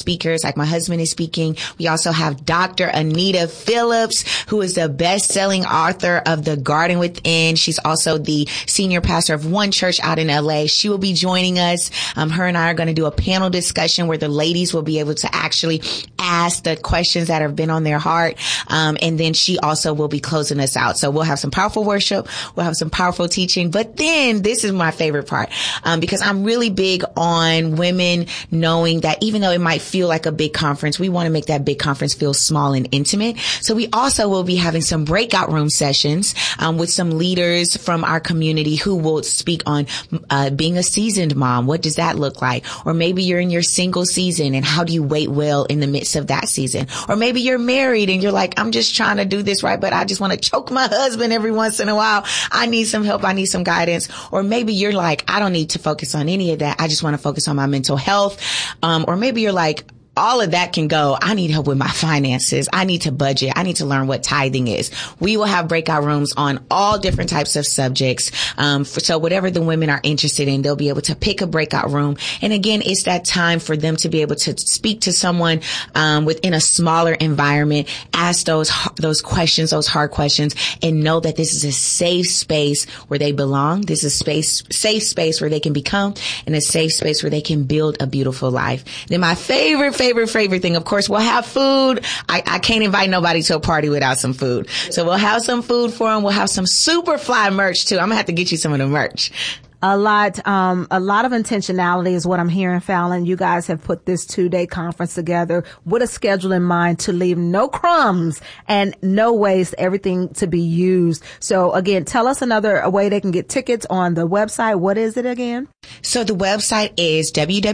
speakers, like my husband is speaking. We also have Dr. Anita Phillips, who is the best-selling author of The Garden Within. She's also the senior pastor of One Church out in LA. She will be joining us. Her and I are going to do a panel discussion where the ladies will be able to actually ask the questions that have been on their heart. And then she also will be closing us out. So we'll have some powerful worship. We'll have some powerful teaching. But then this is my favorite part, because I'm really big on women knowing that even though it might feel like a big conference, we want to make that big conference feel small and intimate. So we also will be having some breakout room sessions with some leaders from our community who will speak on being a seasoned mom. What does that look like? Or maybe you're in your single season and how do you wait well in the midst of that season? Or maybe you're married and you're like, I'm just trying to do this right, but I just want to choke my husband every once in a while. I need some help. I need some guidance. Or maybe you're like, I don't need to focus on any of that. I just want to focus on my mental health. Or maybe you're like, all of that can go. I need help with my finances. I need to budget. I need to learn what tithing is. We will have breakout rooms on all different types of subjects. So whatever the women are interested in, they'll be able to pick a breakout room. And again, it's that time for them to be able to speak to someone within a smaller environment, ask those questions, those hard questions, and know that this is a safe space where they belong. This is a safe space where they can become, and a safe space where they can build a beautiful life. Then my favorite thing, of course, we'll have food. I can't invite nobody to a party without some food. So we'll have some food for them. We'll have some Superfly merch too. I'm gonna have to get you some of the merch. A lot of intentionality is what I'm hearing, Fallon. You guys have put this 2-day conference together with a schedule in mind to leave no crumbs and no waste, everything to be used. So again, tell us a way they can get tickets on the website. What is it again? So the website is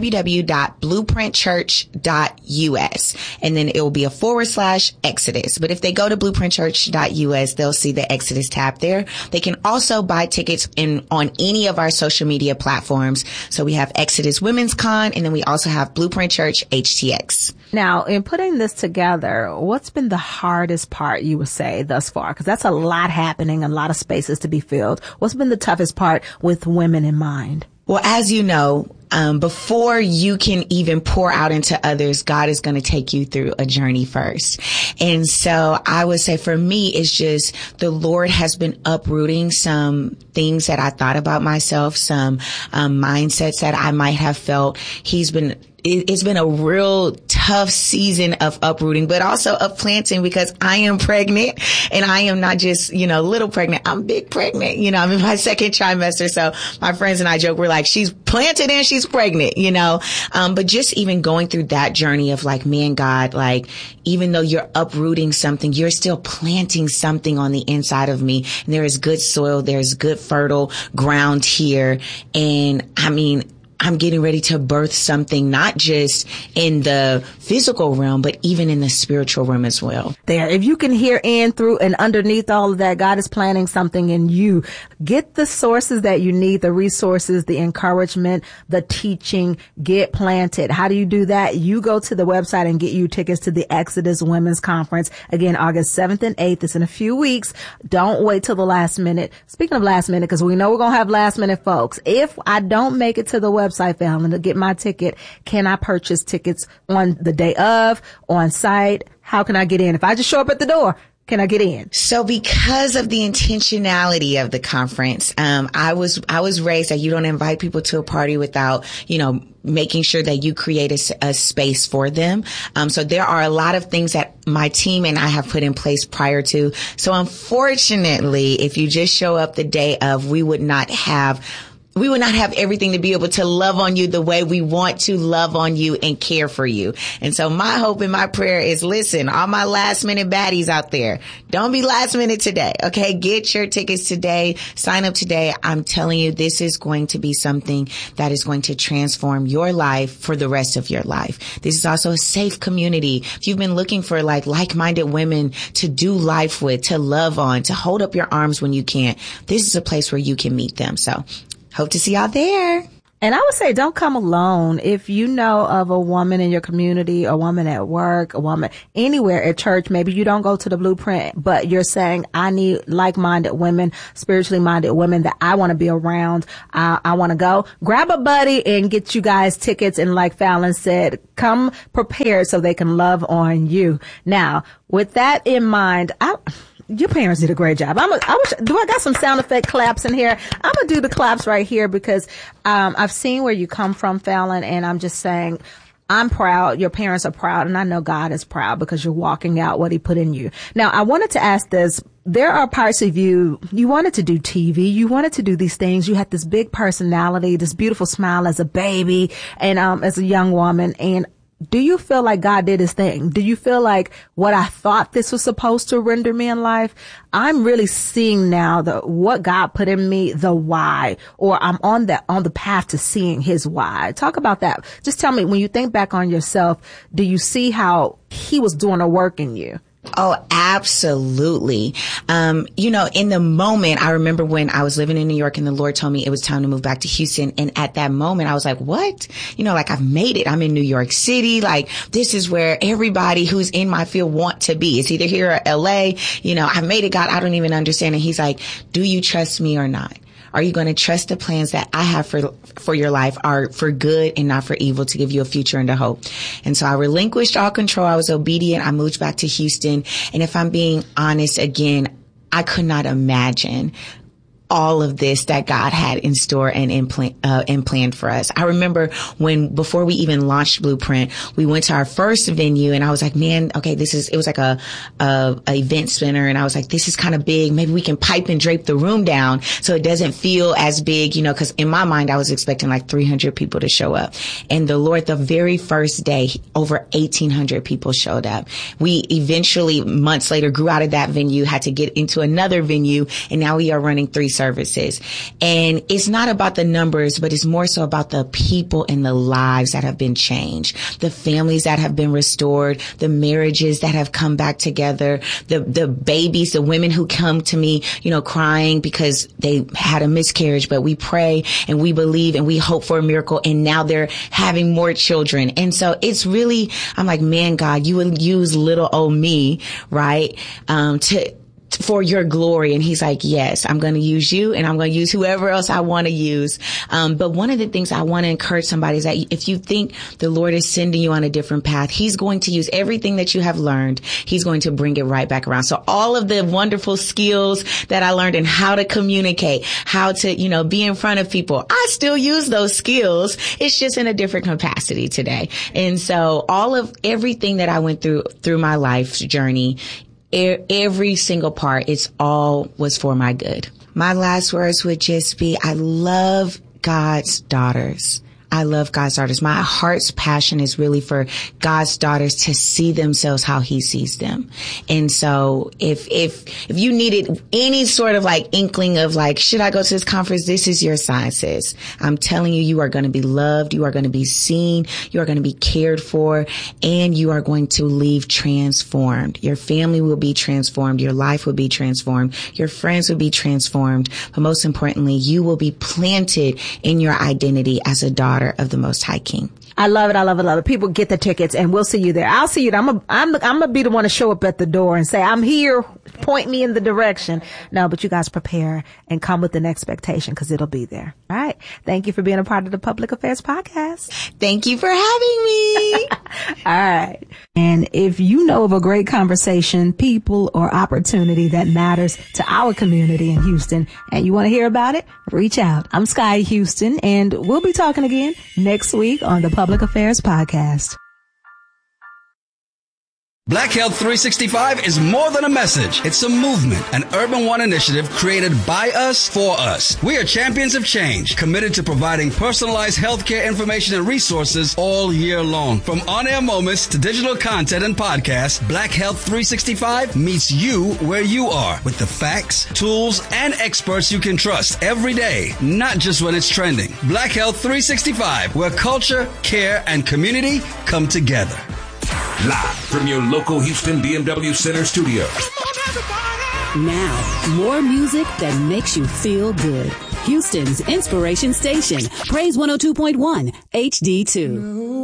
www.blueprintchurch.us, and then it will be a /Exodus. But if they go to blueprintchurch.us, they'll see the Exodus tab there. They can also buy tickets on any of our social media platforms. So we have Exodus Women's Con, and then we also have Blueprint Church HTX. Now, in putting this together, what's been the hardest part, you would say, thus far? Because that's a lot happening, a lot of spaces to be filled. What's been the toughest part with women in mind? Well, as you know, before you can even pour out into others, God is going to take you through a journey first. And so I would say for me, it's just the Lord has been uprooting some things that I thought about myself, some mindsets that I might have felt. It's been a real tough season of uprooting, but also of planting, because I am pregnant, and I am not just, little pregnant. I'm big pregnant. I'm in my second trimester. So my friends and I joke, we're like, she's planted and she's pregnant, but just even going through that journey of like, man, God, like, even though you're uprooting something, you're still planting something on the inside of me. And there is good soil. There's good fertile ground here. And I'm getting ready to birth something, not just in the physical realm, but even in the spiritual realm as well. There, if you can hear in through and underneath all of that, God is planting something in you. Get the sources that you need, the resources, the encouragement, the teaching, get planted. How do you do that? You go to the website and get you tickets to the Exodus Women's Conference. Again, August 7th and 8th. It's in a few weeks. Don't wait till the last minute. Speaking of last minute, because we know we're going to have last minute folks. If I don't make it to the website, Fallon, to get my ticket, can I purchase tickets on the day of, on site? How can I get in? If I just show up at the door, can I get in? So because of the intentionality of the conference, I was raised that you don't invite people to a party without, making sure that you create a space for them. So there are a lot of things that my team and I have put in place prior to. So unfortunately, if you just show up the day of, we would not have everything to be able to love on you the way we want to love on you and care for you. And so my hope and my prayer is, listen, all my last minute baddies out there, don't be last minute today. Okay. Get your tickets today. Sign up today. I'm telling you, this is going to be something that is going to transform your life for the rest of your life. This is also a safe community. If you've been looking for like-minded women to do life with, to love on, to hold up your arms when you can't, this is a place where you can meet them. So hope to see y'all there. And I would say don't come alone. If you know of a woman in your community, a woman at work, a woman anywhere at church, maybe you don't go to the Blueprint, but you're saying, I need like-minded women, spiritually minded women that I want to be around. I want to go. Grab a buddy and get you guys tickets. And like Fallon said, come prepared so they can love on you. Now, with that in mind, your parents did a great job. Do I got some sound effect claps in here? I'm going to do the claps right here because, I've seen where you come from, Fallon, and I'm just saying, I'm proud. Your parents are proud, and I know God is proud because you're walking out what he put in you. Now, I wanted to ask this. There are parts of you wanted to do TV. You wanted to do these things. You had this big personality, this beautiful smile as a baby and, as a young woman. And do you feel like God did his thing? Do you feel like what I thought this was supposed to render me in life? I'm really seeing now what God put in me, the why, or I'm on the path to seeing his why. Talk about that. Just tell me, when you think back on yourself, do you see how he was doing a work in you? Oh, absolutely. In the moment, I remember when I was living in New York and the Lord told me it was time to move back to Houston. And at that moment, I was like, what? I've made it. I'm in New York City. Like, this is where everybody who's in my field want to be. It's either here or LA. I've made it, God. I don't even understand. And he's like, do you trust me or not? Are you going to trust the plans that I have for your life are for good and not for evil, to give you a future and a hope? And so I relinquished all control. I was obedient. I moved back to Houston. And if I'm being honest, again, I could not imagine all of this that God had in store and planned for us. I remember before we even launched Blueprint, we went to our first venue and I was like, man, okay, it was like a event center. And I was like, this is kind of big. Maybe we can pipe and drape the room down so it doesn't feel as big, cause in my mind, I was expecting like 300 people to show up. And the Lord, the very first day, over 1,800 people showed up. We eventually, months later, grew out of that venue, had to get into another venue. And now we are running 3 services. And it's not about the numbers, but it's more so about the people and the lives that have been changed, the families that have been restored, the marriages that have come back together, the babies, the women who come to me, crying because they had a miscarriage, but we pray and we believe and we hope for a miracle. And now they're having more children. And so it's really, I'm like, man, God, you would use little old me, right? For your glory. And he's like, yes, I'm going to use you and I'm going to use whoever else I want to use. But one of the things I want to encourage somebody is that if you think the Lord is sending you on a different path, he's going to use everything that you have learned. He's going to bring it right back around. So all of the wonderful skills that I learned and how to communicate, how to, be in front of people, I still use those skills. It's just in a different capacity today. And so everything that I went through my life's journey, every single part, it's all was for my good. My last words would just be, I love God's daughters. I love God's daughters. My heart's passion is really for God's daughters to see themselves how he sees them. And so if you needed any sort of like inkling of like, should I go to this conference? This is your sign, sis. I'm telling you, you are going to be loved. You are going to be seen. You are going to be cared for, and you are going to leave transformed. Your family will be transformed. Your life will be transformed. Your friends will be transformed. But most importantly, you will be planted in your identity as a daughter of the Most High King. I love it. I love it. Love it. People get the tickets and we'll see you there. I'll see you there. I'm going to be the one to show up at the door and say, I'm here. Point me in the direction. No, but you guys prepare and come with an expectation because it'll be there. All right. Thank you for being a part of the Public Affairs Podcast. Thank you for having me. All right. And if you know of a great conversation, people, or opportunity that matters to our community in Houston and you want to hear about it, reach out. I'm Sky Houston and we'll be talking again next week on the Public Affairs Podcast. Black Health 365 is more than a message. It's a movement, an Urban One initiative created by us, for us. We are champions of change, committed to providing personalized healthcare information and resources all year long. From on-air moments to digital content and podcasts, Black Health 365 meets you where you are with the facts, tools, and experts you can trust every day, not just when it's trending. Black Health 365, where culture, care, and community come together. Live from your local Houston BMW Center studio. Now, more music that makes you feel good. Houston's inspiration station. Praise 102.1 HD2.